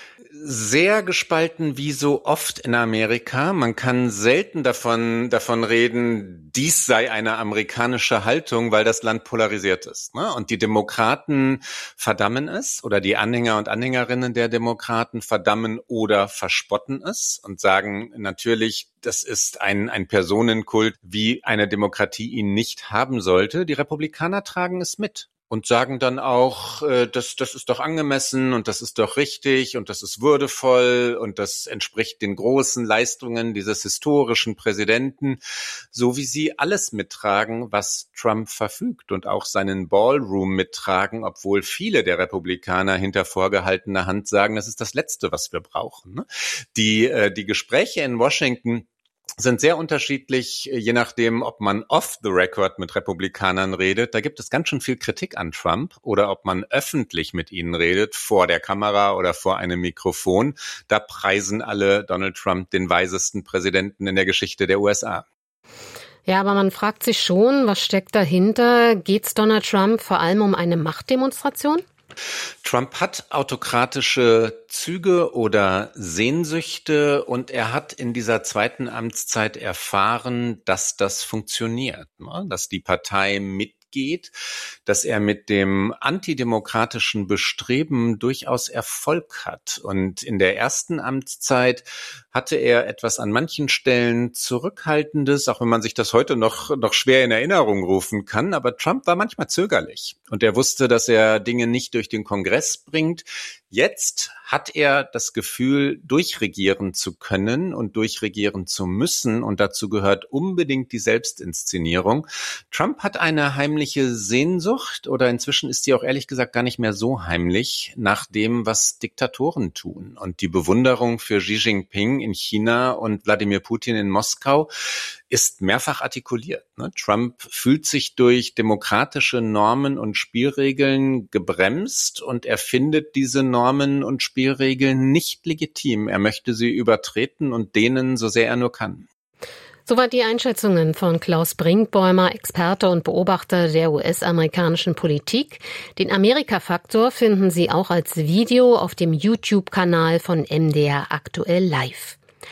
Sehr gespalten wie so oft in Amerika. Man kann selten davon davon reden, dies sei eine amerikanische Haltung, weil das Land polarisiert ist. Ne? Und die Demokraten verdammen es, oder die Anhänger und Anhängerinnen der Demokraten verdammen oder verspotten es und sagen natürlich, das ist ein, ein Personenkult, wie eine Demokratie ihn nicht haben sollte. Die Republikaner tragen es mit und sagen dann auch, äh, das, das ist doch angemessen und das ist doch richtig und das ist würdevoll und das entspricht den großen Leistungen dieses historischen Präsidenten, so wie sie alles mittragen, was Trump verfügt und auch seinen Ballroom mittragen, obwohl viele der Republikaner hinter vorgehaltener Hand sagen, das ist das Letzte, was wir brauchen. Ne? Die, äh, die Gespräche in Washington sind sehr unterschiedlich, je nachdem, ob man off the record mit Republikanern redet. Da gibt es ganz schön viel Kritik an Trump, oder ob man öffentlich mit ihnen redet, vor der Kamera oder vor einem Mikrofon. Da preisen alle Donald Trump den weisesten Präsidenten in der Geschichte der U S A. Ja, aber man fragt sich schon, was steckt dahinter? Geht's Donald Trump vor allem um eine Machtdemonstration? Trump hat autokratische Züge oder Sehnsüchte und er hat in dieser zweiten Amtszeit erfahren, dass das funktioniert, ne? Dass die Partei mit geht, dass er mit dem antidemokratischen Bestreben durchaus Erfolg hat. Und in der ersten Amtszeit hatte er etwas an manchen Stellen Zurückhaltendes, auch wenn man sich das heute noch, noch schwer in Erinnerung rufen kann. Aber Trump war manchmal zögerlich und er wusste, dass er Dinge nicht durch den Kongress bringt. Jetzt hat er das Gefühl, durchregieren zu können und durchregieren zu müssen. Und dazu gehört unbedingt die Selbstinszenierung. Trump hat eine heimliche Sehnsucht, oder inzwischen ist sie auch ehrlich gesagt gar nicht mehr so heimlich, nach dem, was Diktatoren tun. Und die Bewunderung für Xi Jinping in China und Wladimir Putin in Moskau ist mehrfach artikuliert. Ne? Trump fühlt sich durch demokratische Normen und Spielregeln gebremst und er findet diese Normen und Spielregeln nicht legitim. Er möchte sie übertreten und dehnen, so sehr er nur kann. Soweit die Einschätzungen von Klaus Brinkbäumer, Experte und Beobachter der U S-amerikanischen Politik. Den Amerika-Faktor finden Sie auch als Video auf dem YouTube-Kanal von M D R Aktuell Live.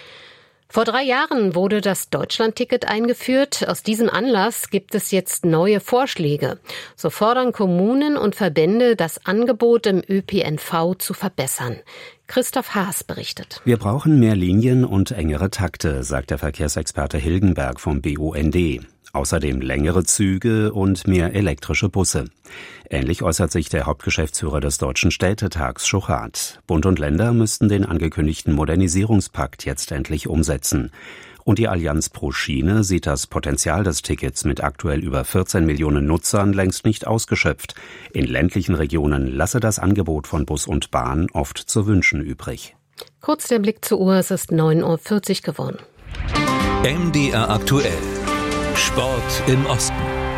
Vor drei Jahren wurde das Deutschlandticket eingeführt. Aus diesem Anlass gibt es jetzt neue Vorschläge. So fordern Kommunen und Verbände, das Angebot im Ö P N V zu verbessern. Christoph Haas berichtet. Wir brauchen mehr Linien und engere Takte, sagt der Verkehrsexperte Hilgenberg vom B U N D. Außerdem längere Züge und mehr elektrische Busse. Ähnlich äußert sich der Hauptgeschäftsführer des Deutschen Städtetags, Schuchart. Bund und Länder müssten den angekündigten Modernisierungspakt jetzt endlich umsetzen. Und die Allianz pro Schiene sieht das Potenzial des Tickets mit aktuell über vierzehn Millionen Nutzern längst nicht ausgeschöpft. In ländlichen Regionen lasse das Angebot von Bus und Bahn oft zu wünschen übrig. Kurz der Blick zur Uhr, es ist neun Uhr vierzig geworden. M D R aktuell. Sport im Osten.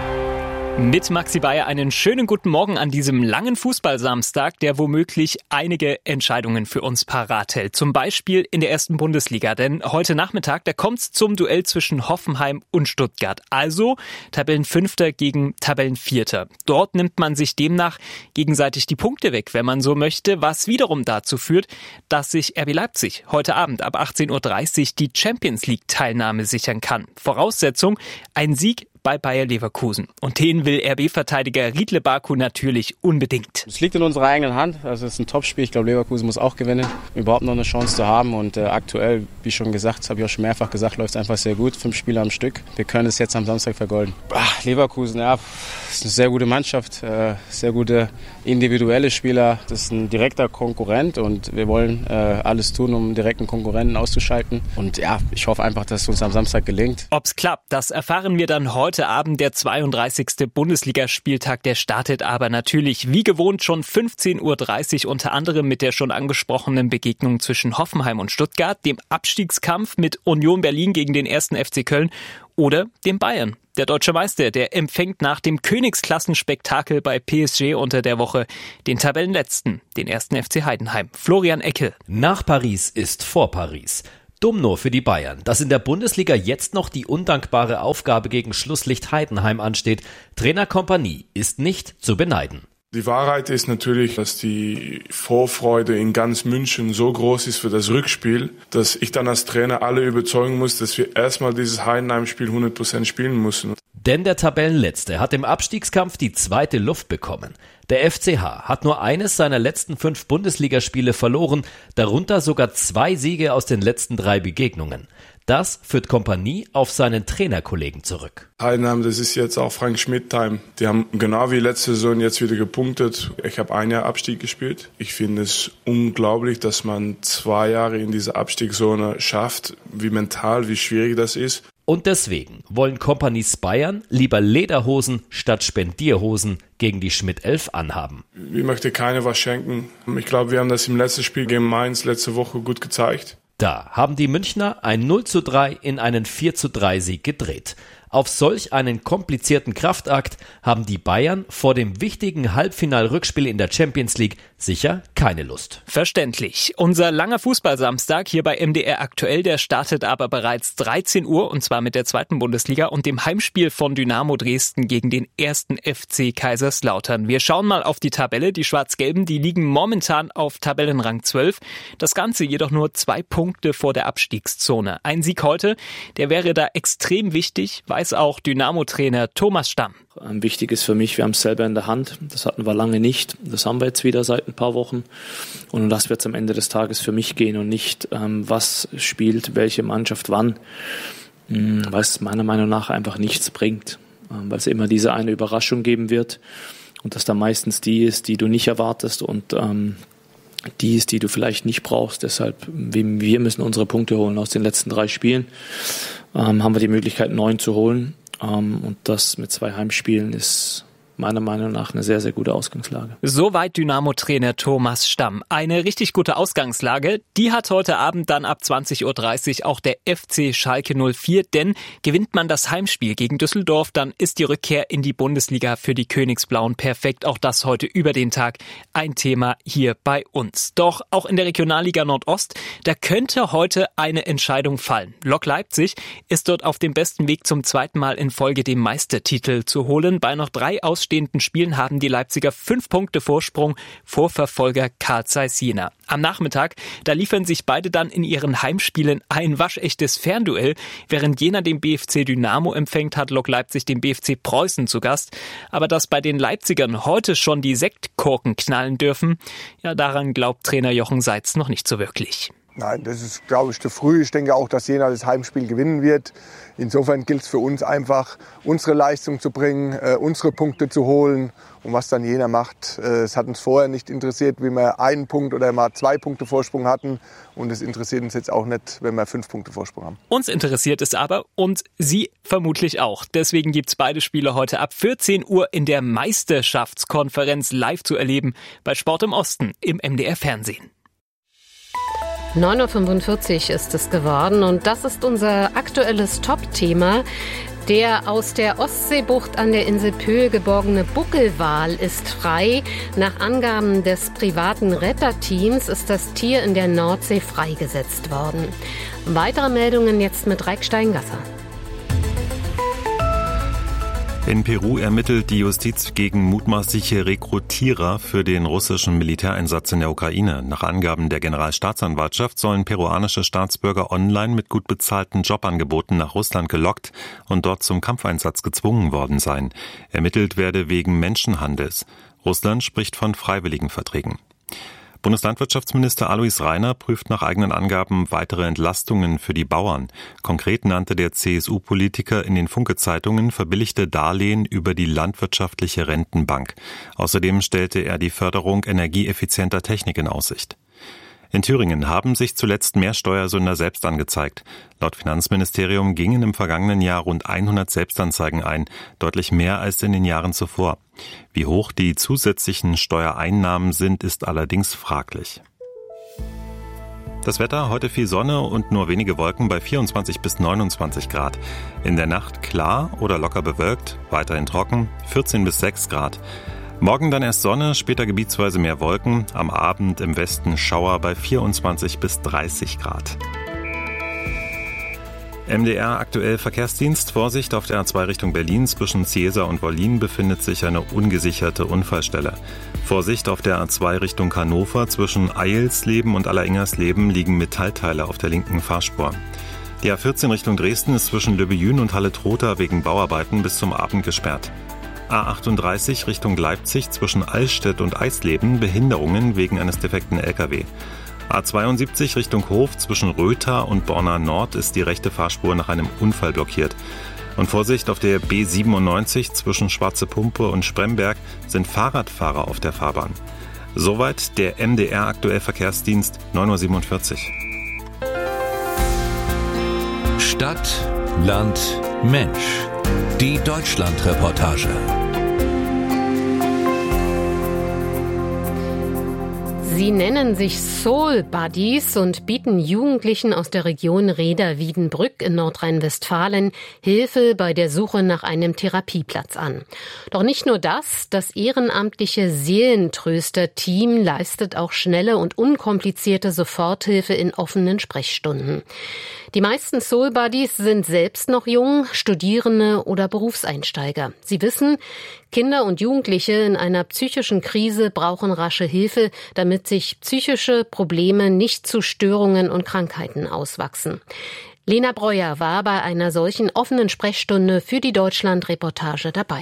Mit Maxi Bayer einen schönen guten Morgen an diesem langen Fußballsamstag, der womöglich einige Entscheidungen für uns parat hält. Zum Beispiel in der ersten Bundesliga, denn heute Nachmittag, da kommt's zum Duell zwischen Hoffenheim und Stuttgart. Also Tabellenfünfter gegen Tabellenvierter. Dort nimmt man sich demnach gegenseitig die Punkte weg, wenn man so möchte, was wiederum dazu führt, dass sich R B Leipzig heute Abend ab achtzehn Uhr dreißig die Champions-League-Teilnahme sichern kann. Voraussetzung, ein Sieg bei Bayer Leverkusen. Und den will R B-Verteidiger Riedle Baku natürlich unbedingt. Es liegt in unserer eigenen Hand. Also es ist ein Topspiel. Ich glaube, Leverkusen muss auch gewinnen, um überhaupt noch eine Chance zu haben. Und äh, aktuell, wie schon gesagt, habe ich auch schon mehrfach gesagt, läuft es einfach sehr gut. Fünf Spiele am Stück. Wir können es jetzt am Samstag vergolden. Ach, Leverkusen, ja, ist eine sehr gute Mannschaft. Äh, sehr gute individuelle Spieler. Das ist ein direkter Konkurrent und wir wollen äh, alles tun, um direkten Konkurrenten auszuschalten. Und ja, ich hoffe einfach, dass es uns am Samstag gelingt. Ob's klappt, das erfahren wir dann heute. Heute Abend der zweiunddreißigste Bundesligaspieltag, der startet aber natürlich wie gewohnt schon fünfzehn Uhr dreißig, unter anderem mit der schon angesprochenen Begegnung zwischen Hoffenheim und Stuttgart, dem Abstiegskampf mit Union Berlin gegen den ersten F C Köln oder dem Bayern. Der deutsche Meister, der empfängt nach dem Königsklassenspektakel bei P S G unter der Woche den Tabellenletzten, den ersten F C Heidenheim. Florian Eckel. Nach Paris ist vor Paris. Dumm nur für die Bayern, dass in der Bundesliga jetzt noch die undankbare Aufgabe gegen Schlusslicht Heidenheim ansteht. Trainer Kompanie ist nicht zu beneiden. Die Wahrheit ist natürlich, dass die Vorfreude in ganz München so groß ist für das Rückspiel, dass ich dann als Trainer alle überzeugen muss, dass wir erstmal dieses Heidenheim-Spiel hundert Prozent spielen müssen. Denn der Tabellenletzte hat im Abstiegskampf die zweite Luft bekommen. Der F C H hat nur eines seiner letzten fünf Bundesligaspiele verloren, darunter sogar zwei Siege aus den letzten drei Begegnungen. Das führt Kompanie auf seinen Trainerkollegen zurück. Heidenheim, das ist jetzt auch Frank Schmidt-Time. Die haben genau wie letzte Saison jetzt wieder gepunktet. Ich habe ein Jahr Abstieg gespielt. Ich finde es unglaublich, dass man zwei Jahre in dieser Abstiegszone schafft. Wie mental, wie schwierig das ist. Und deswegen wollen Kompanies Bayern lieber Lederhosen statt Spendierhosen gegen die Schmidt-Elf anhaben. Ich möchte keine was schenken. Ich glaube, wir haben das im letzten Spiel gegen Mainz letzte Woche gut gezeigt. Da haben die Münchner ein null zu drei in einen vier zu drei Sieg gedreht. Auf solch einen komplizierten Kraftakt haben die Bayern vor dem wichtigen Halbfinal-Rückspiel in der Champions League sicher keine Lust. Verständlich. Unser langer Fußballsamstag hier bei M D R aktuell, der startet aber bereits dreizehn Uhr und zwar mit der zweiten Bundesliga und dem Heimspiel von Dynamo Dresden gegen den ersten F C Kaiserslautern. Wir schauen mal auf die Tabelle. Die Schwarz-Gelben, die liegen momentan auf Tabellenrang zwölf. Das Ganze jedoch nur zwei Punkte vor der Abstiegszone. Ein Sieg heute, der wäre da extrem wichtig, weiß auch Dynamo-Trainer Thomas Stamm. Wichtig ist für mich, wir haben es selber in der Hand. Das hatten wir lange nicht. Das haben wir jetzt wieder seit ein paar Wochen. Und um das wird es am Ende des Tages für mich gehen und nicht, ähm, was spielt welche Mannschaft wann, ähm, weil es meiner Meinung nach einfach nichts bringt. Ähm, weil es immer diese eine Überraschung geben wird und das dann meistens die ist, die du nicht erwartest und ähm, die ist, die du vielleicht nicht brauchst. Deshalb, wir müssen unsere Punkte holen aus den letzten drei Spielen. Ähm, haben wir die Möglichkeit, neun zu holen. Ähm, und das mit zwei Heimspielen ist meiner Meinung nach eine sehr, sehr gute Ausgangslage. Soweit Dynamo-Trainer Thomas Stamm. Eine richtig gute Ausgangslage, die hat heute Abend dann ab zwanzig Uhr dreißig auch der F C Schalke null vier, denn gewinnt man das Heimspiel gegen Düsseldorf, dann ist die Rückkehr in die Bundesliga für die Königsblauen perfekt. Auch das heute über den Tag ein Thema hier bei uns. Doch auch in der Regionalliga Nordost, da könnte heute eine Entscheidung fallen. Lok Leipzig ist dort auf dem besten Weg zum zweiten Mal in Folge den Meistertitel zu holen. Bei noch drei Ausstehenden Spielen haben die Leipziger fünf Punkte Vorsprung vor Verfolger Carl Zeiss Jena. Am Nachmittag, da liefern sich beide dann in ihren Heimspielen ein waschechtes Fernduell. Während Jena den B F C Dynamo empfängt, hat Lok Leipzig den B F C Preußen zu Gast. Aber dass bei den Leipzigern heute schon die Sektkorken knallen dürfen, ja, daran glaubt Trainer Jochen Seitz noch nicht so wirklich. Nein, das ist, glaube ich, zu früh. Ich denke auch, dass Jena das Heimspiel gewinnen wird. Insofern gilt es für uns einfach, unsere Leistung zu bringen, äh, unsere Punkte zu holen. Und was dann Jena macht, äh, es hat uns vorher nicht interessiert, wie wir einen Punkt oder mal zwei Punkte Vorsprung hatten. Und es interessiert uns jetzt auch nicht, wenn wir fünf Punkte Vorsprung haben. Uns interessiert es aber und Sie vermutlich auch. Deswegen gibt's beide Spiele heute ab vierzehn Uhr in der Meisterschaftskonferenz live zu erleben bei Sport im Osten im M D R Fernsehen. neun Uhr fünfundvierzig ist es geworden und das ist unser aktuelles Top-Thema. Der aus der Ostseebucht an der Insel Pöhl geborgene Buckelwal ist frei. Nach Angaben des privaten Retterteams ist das Tier in der Nordsee freigesetzt worden. Weitere Meldungen jetzt mit Raik Steingasser. In Peru ermittelt die Justiz gegen mutmaßliche Rekrutierer für den russischen Militäreinsatz in der Ukraine. Nach Angaben der Generalstaatsanwaltschaft sollen peruanische Staatsbürger online mit gut bezahlten Jobangeboten nach Russland gelockt und dort zum Kampfeinsatz gezwungen worden sein. Ermittelt werde wegen Menschenhandels. Russland spricht von Freiwilligenverträgen. Bundeslandwirtschaftsminister Alois Rainer prüft nach eigenen Angaben weitere Entlastungen für die Bauern. Konkret nannte der C S U-Politiker in den Funke-Zeitungen verbilligte Darlehen über die landwirtschaftliche Rentenbank. Außerdem stellte er die Förderung energieeffizienter Technik in Aussicht. In Thüringen haben sich zuletzt mehr Steuersünder selbst angezeigt. Laut Finanzministerium gingen im vergangenen Jahr rund hundert Selbstanzeigen ein, deutlich mehr als in den Jahren zuvor. Wie hoch die zusätzlichen Steuereinnahmen sind, ist allerdings fraglich. Das Wetter, heute viel Sonne und nur wenige Wolken bei vierundzwanzig bis neunundzwanzig Grad. In der Nacht klar oder locker bewölkt, weiterhin trocken, vierzehn bis sechs Grad. Morgen dann erst Sonne, später gebietsweise mehr Wolken, am Abend im Westen Schauer bei vierundzwanzig bis dreißig Grad. M D R aktuell Verkehrsdienst. Vorsicht, auf der A zwei Richtung Berlin zwischen Ziesa und Wollin befindet sich eine ungesicherte Unfallstelle. Vorsicht, auf der A zwei Richtung Hannover zwischen Eilsleben und Alleringhersleben liegen Metallteile auf der linken Fahrspur. Die A vierzehn Richtung Dresden ist zwischen Löbejün und Halle-Trotha wegen Bauarbeiten bis zum Abend gesperrt. A achtunddreißig Richtung Leipzig zwischen Allstedt und Eisleben Behinderungen wegen eines defekten L K W. A zweiundsiebzig Richtung Hof zwischen Rötha und Borna Nord ist die rechte Fahrspur nach einem Unfall blockiert. Und Vorsicht, auf der B siebenundneunzig zwischen Schwarze Pumpe und Spremberg sind Fahrradfahrer auf der Fahrbahn. Soweit der M D R aktuell Verkehrsdienst, neun Uhr siebenundvierzig. Stadt, Land, Mensch. Die Deutschlandreportage. Sie nennen sich Soul Buddies und bieten Jugendlichen aus der Region Rheda-Wiedenbrück in Nordrhein-Westfalen Hilfe bei der Suche nach einem Therapieplatz an. Doch nicht nur das, das ehrenamtliche Seelentröster-Team leistet auch schnelle und unkomplizierte Soforthilfe in offenen Sprechstunden. Die meisten Soul Buddies sind selbst noch jung, Studierende oder Berufseinsteiger. Sie wissen, Kinder und Jugendliche in einer psychischen Krise brauchen rasche Hilfe, damit sich psychische Probleme nicht zu Störungen und Krankheiten auswachsen. Lena Breuer war bei einer solchen offenen Sprechstunde für die Deutschland-Reportage dabei.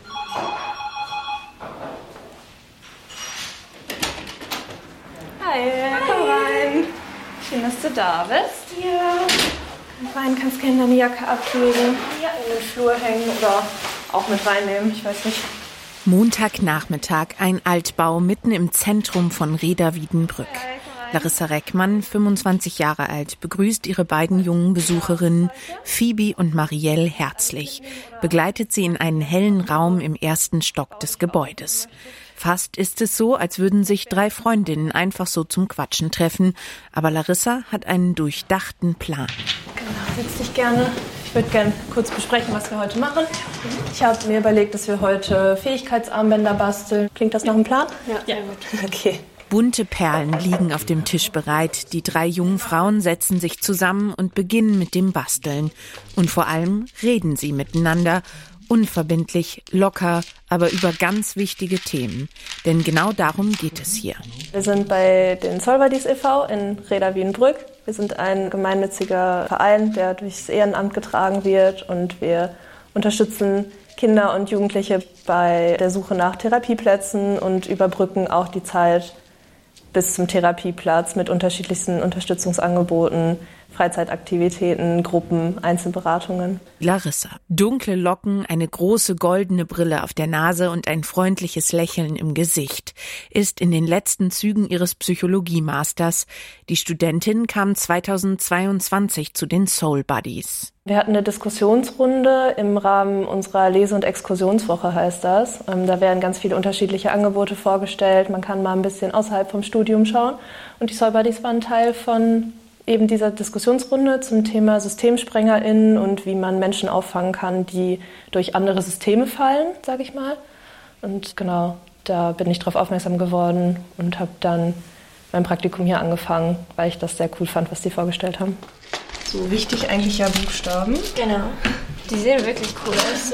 Hi, komm rein. Schön, dass du da bist. Ja. Komm rein, kannst gerne deine Jacke ablegen. Ja, in den Flur hängen oder auch mit reinnehmen, ich weiß nicht. Montagnachmittag, ein Altbau mitten im Zentrum von Rheda-Wiedenbrück. Larissa Reckmann, fünfundzwanzig Jahre alt, begrüßt ihre beiden jungen Besucherinnen Phoebe und Marielle herzlich, begleitet sie in einen hellen Raum im ersten Stock des Gebäudes. Fast ist es so, als würden sich drei Freundinnen einfach so zum Quatschen treffen. Aber Larissa hat einen durchdachten Plan. Genau, setz dich gerne. Ich würde gerne kurz besprechen, was wir heute machen. Ich habe mir überlegt, dass wir heute Fähigkeitsarmbänder basteln. Klingt das nach einem Plan? Ja, sehr gut. Okay. Bunte Perlen liegen auf dem Tisch bereit. Die drei jungen Frauen setzen sich zusammen und beginnen mit dem Basteln. Und vor allem reden sie miteinander. Unverbindlich, locker, aber über ganz wichtige Themen. Denn genau darum geht es hier. Wir sind bei den Soul Buddies e V in Rheda-Wiedenbrück. Wir sind ein gemeinnütziger Verein, der durchs Ehrenamt getragen wird. Und wir unterstützen Kinder und Jugendliche bei der Suche nach Therapieplätzen und überbrücken auch die Zeit bis zum Therapieplatz mit unterschiedlichsten Unterstützungsangeboten, Freizeitaktivitäten, Gruppen, Einzelberatungen. Larissa. Dunkle Locken, eine große goldene Brille auf der Nase und ein freundliches Lächeln im Gesicht. Ist in den letzten Zügen ihres Psychologie-Masters. Die Studentin kam zweitausendzweiundzwanzig zu den Soul Buddies. Wir hatten eine Diskussionsrunde im Rahmen unserer Lese- und Exkursionswoche, heißt das. Da werden ganz viele unterschiedliche Angebote vorgestellt. Man kann mal ein bisschen außerhalb vom Studium schauen. Und die Soul Buddies waren Teil von eben dieser Diskussionsrunde zum Thema SystemsprengerInnen und wie man Menschen auffangen kann, die durch andere Systeme fallen, sage ich mal. Und genau, da bin ich drauf aufmerksam geworden und habe dann mein Praktikum hier angefangen, weil ich das sehr cool fand, was die vorgestellt haben. So wichtig eigentlich ja Buchstaben. Genau. Die sehen wirklich cool aus. So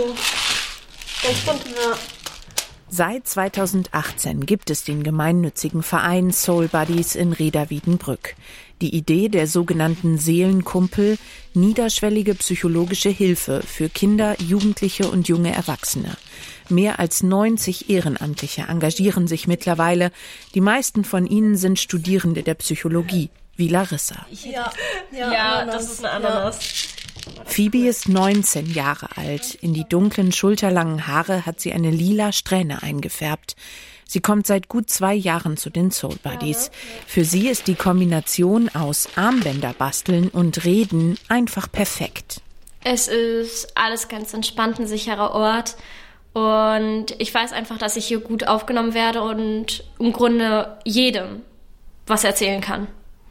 ganz bunt. Ja. Seit zweitausendachtzehn gibt es den gemeinnützigen Verein Soul Buddies in Rheda-Wiedenbrück. Die Idee der sogenannten Seelenkumpel, niederschwellige psychologische Hilfe für Kinder, Jugendliche und junge Erwachsene. Mehr als neunzig Ehrenamtliche engagieren sich mittlerweile. Die meisten von ihnen sind Studierende der Psychologie, wie Larissa. Ja, ja, ja das ist eine Ananas. Phoebe ist neunzehn Jahre alt. In die dunklen, schulterlangen Haare hat sie eine lila Strähne eingefärbt. Sie kommt seit gut zwei Jahren zu den Soul Buddies. Für sie ist die Kombination aus Armbänder basteln und Reden einfach perfekt. Es ist alles ganz entspannt, ein sicherer Ort. Und ich weiß einfach, dass ich hier gut aufgenommen werde und im Grunde jedem was erzählen kann.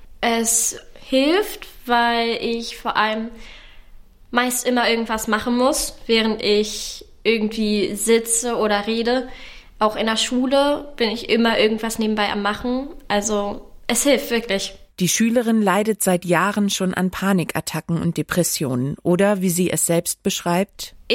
Es hilft, weil ich vor allem meist immer irgendwas machen muss, während ich irgendwie sitze oder rede. Auch in der Schule bin ich immer irgendwas nebenbei am Machen. Also es hilft wirklich. Die Schülerin leidet seit Jahren schon an Panikattacken und Depressionen. Oder, wie sie es selbst beschreibt,